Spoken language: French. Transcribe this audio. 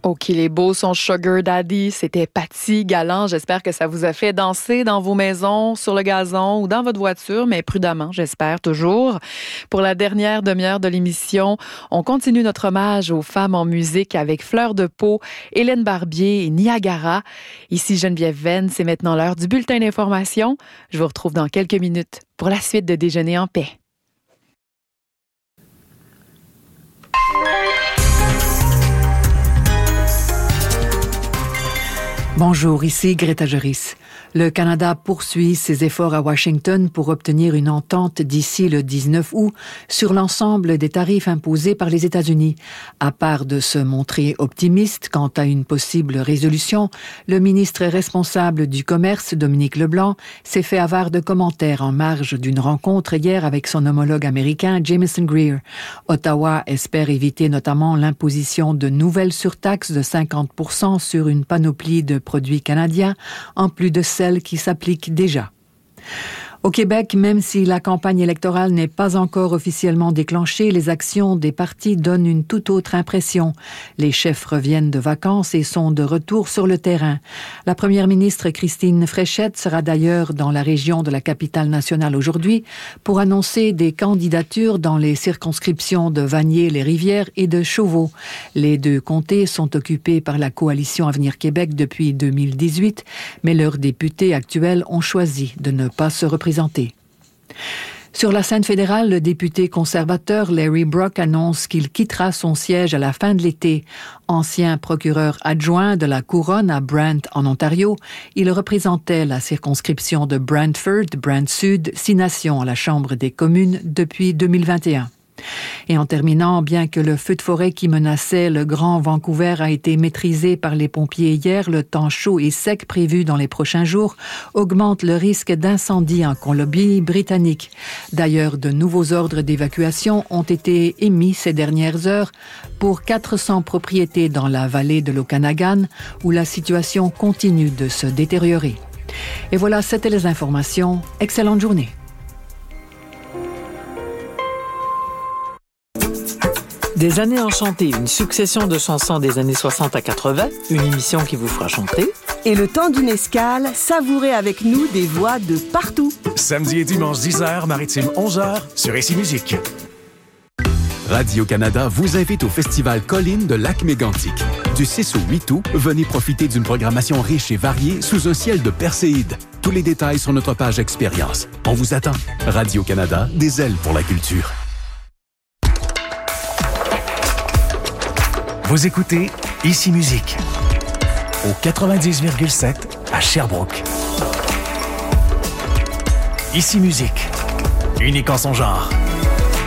Oh, qu'il est beau son Sugar Daddy. C'était Patty Galant. J'espère que ça vous a fait danser dans vos maisons, sur le gazon ou dans votre voiture, mais prudemment, j'espère toujours. Pour la dernière demi-heure de l'émission, on continue notre hommage aux femmes en musique avec Fleur de Peau, Hélène Barbier et Niagara. Ici Geneviève Venn, c'est maintenant l'heure du bulletin d'information. Je vous retrouve dans quelques minutes pour la suite de Déjeuner en paix. Bonjour, ici Greta Joris. Le Canada poursuit ses efforts à Washington pour obtenir une entente d'ici le 19 août sur l'ensemble des tarifs imposés par les États-Unis. À part de se montrer optimiste quant à une possible résolution, le ministre responsable du Commerce, Dominique Leblanc, s'est fait avare de commentaires en marge d'une rencontre hier avec son homologue américain, Jamieson Greer. Ottawa espère éviter notamment l'imposition de nouvelles surtaxes de 50% sur une panoplie de produits canadiens, en plus de celles qui s'appliquent déjà. Au Québec, même si la campagne électorale n'est pas encore officiellement déclenchée, les actions des partis donnent une toute autre impression. Les chefs reviennent de vacances et sont de retour sur le terrain. La première ministre Christine Fréchette sera d'ailleurs dans la région de la capitale nationale aujourd'hui pour annoncer des candidatures dans les circonscriptions de Vanier-les-Rivières et de Chauveau. Les deux comtés sont occupés par la coalition Avenir Québec depuis 2018, mais leurs députés actuels ont choisi de ne pas se représenter. Sur la scène fédérale, le député conservateur Larry Brock annonce qu'il quittera son siège à la fin de l'été. Ancien procureur adjoint de la Couronne à Brant, en Ontario, il représentait la circonscription de Brantford, Brant-Sud, 6 nations à la Chambre des communes depuis 2021. Et en terminant, bien que le feu de forêt qui menaçait le Grand Vancouver a été maîtrisé par les pompiers hier, le temps chaud et sec prévu dans les prochains jours augmente le risque d'incendie en Colombie-Britannique. D'ailleurs, de nouveaux ordres d'évacuation ont été émis ces dernières heures pour 400 propriétés dans la vallée de l'Okanagan où la situation continue de se détériorer. Et voilà, c'était les informations. Excellente journée. Des années enchantées, une succession de chansons des années 60 à 80, une émission qui vous fera chanter. Et le temps d'une escale, savourez avec nous des voix de partout. Samedi et dimanche 10h, maritime 11h, sur ICI Musique. Radio-Canada vous invite au festival Colline de Lac-Mégantic. Du 6 au 8 août, venez profiter d'une programmation riche et variée sous un ciel de perséides. Tous les détails sur notre page Expérience. On vous attend. Radio-Canada, des ailes pour la culture. Vous écoutez ICI Musique au 90,7 à Sherbrooke. ICI Musique, unique en son genre.